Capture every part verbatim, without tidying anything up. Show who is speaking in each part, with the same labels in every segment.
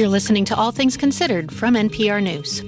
Speaker 1: You're listening to All Things Considered from N P R News.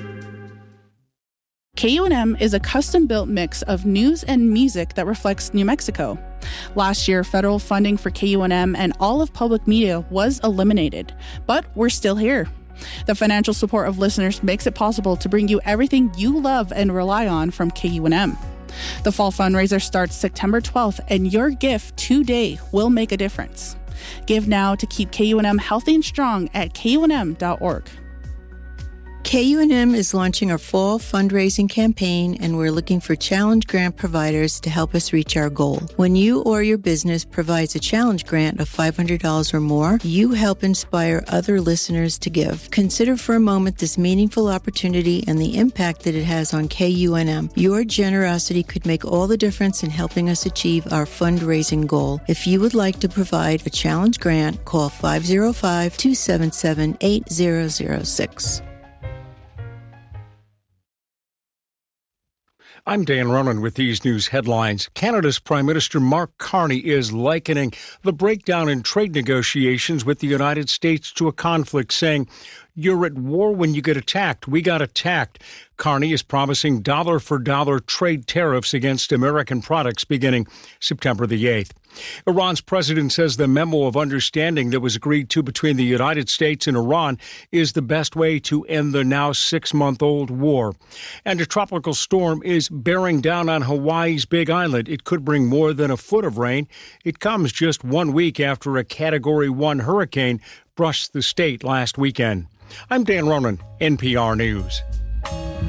Speaker 2: K U N M is a custom-built mix of news and music that reflects New Mexico. Last year, federal funding for K U N M and all of public media was eliminated, but we're still here. The financial support of listeners makes it possible to bring you everything you love and rely on from K U N M. The fall fundraiser starts September twelfth, and your gift today will make a difference. Give now to keep K U N M healthy and strong at K U N M dot org.
Speaker 3: K U N M is launching our fall fundraising campaign, and we're looking for challenge grant providers to help us reach our goal. When you or your business provides a challenge grant of five hundred dollars or more, you help inspire other listeners to give. Consider for a moment this meaningful opportunity and the impact that it has on K U N M. Your generosity could make all the difference in helping us achieve our fundraising goal. If you would like to provide a challenge grant, call five oh five, two seven seven, eight zero zero six.
Speaker 4: I'm Dan Ronan with these news headlines. Canada's Prime Minister Mark Carney is likening the breakdown in trade negotiations with the United States to a conflict, saying, "You're at war when you get attacked. We got attacked." Carney is promising dollar-for-dollar trade tariffs against American products beginning September the eighth. Iran's president says the memo of understanding that was agreed to between the United States and Iran is the best way to end the now six-month-old war. And a tropical storm is bearing down on Hawaii's Big Island. It could bring more than a foot of rain. It comes just one week after a Category one hurricane brushed the state last weekend. I'm Dan Ronan, N P R News.